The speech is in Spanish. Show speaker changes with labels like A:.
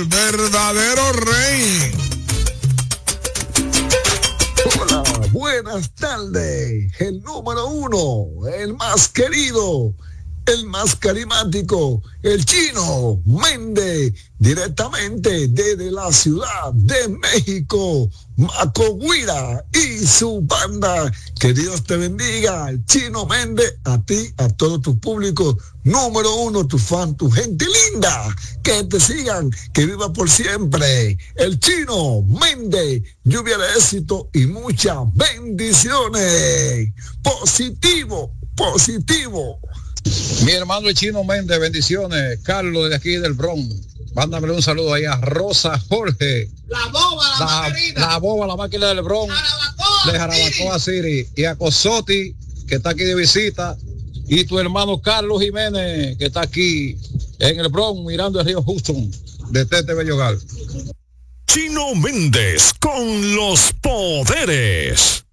A: el verdadero rey.
B: Hola, buenas tardes. El número uno, el más querido, el más carismático, el Chino Méndez, directamente desde la Ciudad de México, Macoguira y su banda. Que Dios te bendiga, el Chino Méndez, a ti, a todo tu público, número uno, tu fan, tu gente linda, que te sigan, que viva por siempre. El Chino Méndez, lluvia de éxito y muchas bendiciones. Positivo, positivo.
C: Mi hermano el Chino Méndez, bendiciones. Carlos, de aquí del Bronx. Mándame un saludo ahí a Rosa Jorge.
D: La boba, la máquina
C: del Bronx. De Jarabacoa City. Y a Cosotti, que está aquí de visita. Y tu hermano Carlos Jiménez, que está aquí en el Bronx, mirando el río Houston, de Tete Bellogal.
A: Chino Méndez con los poderes.